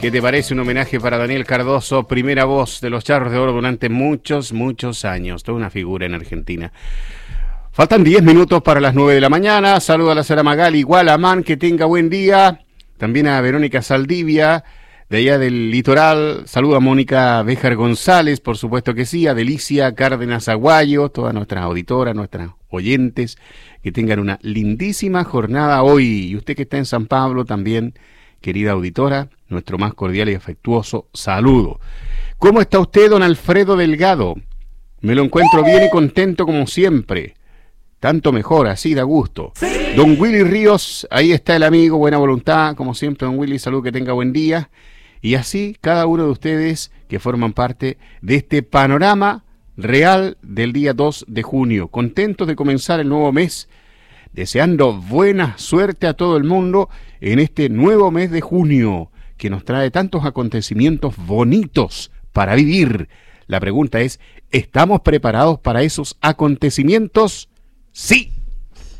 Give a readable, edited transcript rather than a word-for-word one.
¿Qué te parece un homenaje para Daniel Cardoso, primera voz de los Charros de Oro durante muchos años? Toda una figura en Argentina. Faltan 10 minutos para las 9 de la mañana. Saludo a la señora Magali Gualamán, que tenga buen día. También a Verónica Saldivia, de allá del litoral. Saludo a Mónica Béjar González, por supuesto que sí. A Delicia Cárdenas Aguayo, todas nuestras auditoras, nuestras oyentes. Que tengan una lindísima jornada hoy. Y usted que está en San Pablo también, querida auditora, nuestro más cordial y afectuoso saludo. ¿Cómo está usted, don Alfredo Delgado? Me lo encuentro bien y contento como siempre. Tanto mejor, así da gusto. Don Willy Ríos, ahí está el amigo, buena voluntad, como siempre, don Willy, salud, que tenga buen día. Y así, cada uno de ustedes que forman parte de este panorama real del día 2 de junio. Contentos de comenzar el nuevo mes, deseando buena suerte a todo el mundo en este nuevo mes de junio, que nos trae tantos acontecimientos bonitos para vivir. La pregunta es, ¿estamos preparados para esos acontecimientos? ¡Sí!